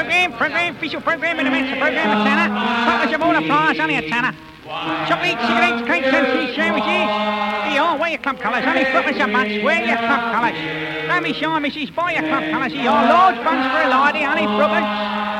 official program in the men's program at Tanner. Focus of all the prize, only at Tanner. Chocolate, cigarettes, cakes and cheese sandwiches. Here, wear your club colours, only footmen so much, wear your club colours. Don't be shy, missus, buy your club colours. Here, large buns for a lady, only footmen.